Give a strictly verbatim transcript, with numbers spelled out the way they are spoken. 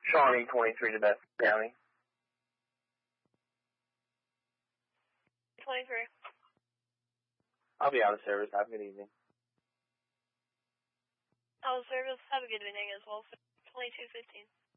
Shawnee twenty-three to Beth County. twenty-three. I'll be out of service. Have a good evening. Out of service. Have a good evening as well. twenty-two fifteen.